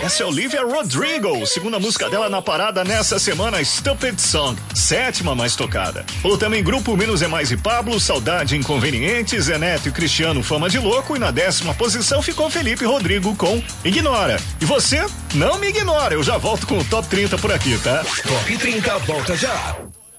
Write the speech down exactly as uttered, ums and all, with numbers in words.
Essa é Olivia Rodrigo, segunda música dela na parada nessa semana, Stupid Song, sétima mais tocada. Ou também Grupo Menos é Mais e Pablo, Saudade Inconveniente, Zé Neto e Cristiano, Fama de Louco. E na décima posição ficou Felipe Rodrigo com Ignora. E você? Não me ignora, eu já volto com o Top trinta por aqui, tá? Top trinta volta já.